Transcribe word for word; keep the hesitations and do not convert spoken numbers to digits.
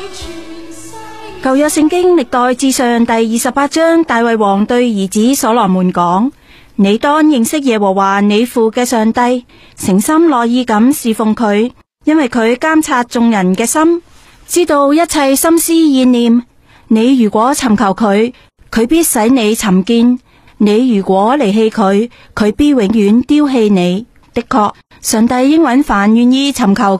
舊約聖經歷代志上第二十八章，大衛王對兒子所羅門講：你當認識耶和華你父嘅上帝，誠心樂意咁侍奉佢，因為佢監察眾人嘅心，知道一切心思意念。你如果尋求佢，佢必使你尋見；你如果離棄佢，佢必永遠丟棄你。的確，上帝應允凡願意尋求